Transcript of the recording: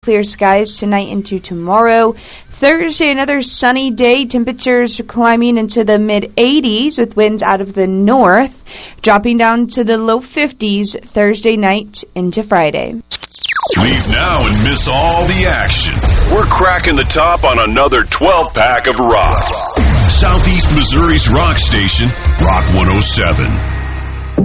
Clear skies tonight into tomorrow. Thursday, another sunny day. Temperatures climbing into the mid-80s with winds out of the north, dropping down to the low 50s Thursday night into Friday. Leave now and miss all the action. We're cracking the top on another 12-pack of rock. Southeast Missouri's rock station, Rock 107.